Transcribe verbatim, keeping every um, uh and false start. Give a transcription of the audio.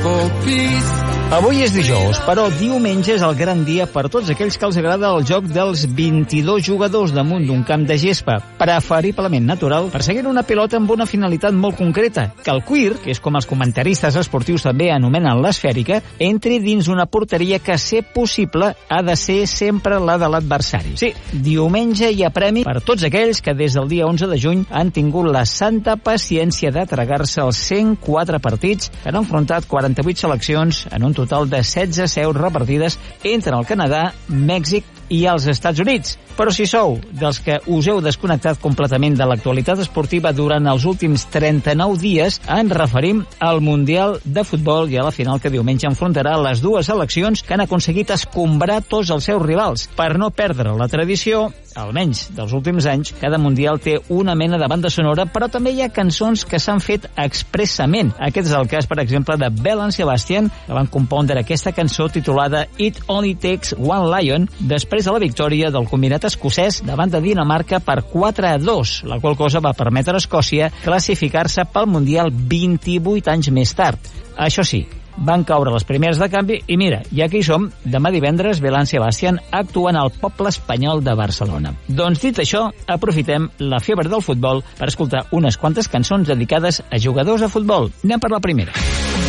for peace. Avui és dijous, però diumenge és el gran dia per tots aquells que els agrada el joc dels vint-i-dos jugadors damunt d'un camp de gespa, preferiblement natural, perseguint una pilota amb una finalitat molt concreta, que el queer, que és com els comentaristes esportius també anomenen l'esfèrica, entri dins una porteria que, ser possible, ha de ser sempre la de l'adversari. Sí, diumenge hi ha premi per tots aquells que des del dia onze de juny han tingut la santa paciència de tragar-se els cent quatre partits que han enfrontat quaranta-vuit seleccions en un total de setze seus repartides entre el Canadà, Mèxic i els Estats Units. Però si sou dels que us heu desconnectat completament de l'actualitat esportiva durant els últims trenta-nou dies, ens referim al Mundial de Futbol i a la final que diumenge enfrontarà les dues seleccions que han aconseguit escombrar tots els seus rivals. Per no perdre la tradició, almenys dels últims anys, cada Mundial té una mena de banda sonora, però també hi ha cançons que s'han fet expressament. Aquest és el cas, per exemple, de Belle and Sebastian, que van compondre aquesta cançó titulada It Only Takes One Lion, després de la victòria del combinat escocès davant de Dinamarca per quatre a dos, la qual cosa va permetre a Escòcia classificar-se pel Mundial vint-i-vuit anys més tard. Això sí, van caure les primeres de canvi i mira, ja que hi som, demà divendres Belle and Sebastian actuen al poble espanyol de Barcelona. Doncs dit això, aprofitem la febre del futbol per escoltar unes quantes cançons dedicades a jugadors de futbol. Anem per la primera.